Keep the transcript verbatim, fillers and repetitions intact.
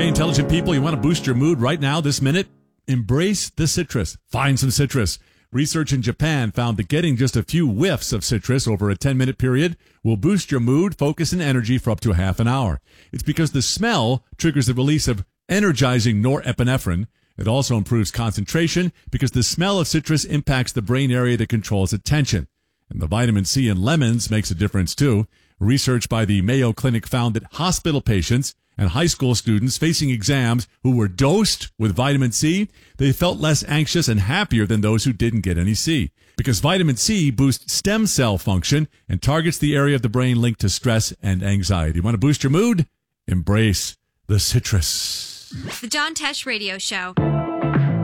Hey, intelligent people, you want to boost your mood right now, this minute? Embrace the citrus. Find some citrus. Research in Japan found that getting just a few whiffs of citrus over a ten-minute period will boost your mood, focus, and energy for up to a half an hour. It's because the smell triggers the release of energizing norepinephrine. It also improves concentration because the smell of citrus impacts the brain area that controls attention. And the vitamin C in lemons makes a difference too. Research by the Mayo Clinic found that hospital patients and high school students facing exams who were dosed with vitamin C, they felt less anxious and happier than those who didn't get any C. Because vitamin C boosts stem cell function and targets the area of the brain linked to stress and anxiety. Want to boost your mood? Embrace the citrus. The John Tesh Radio Show.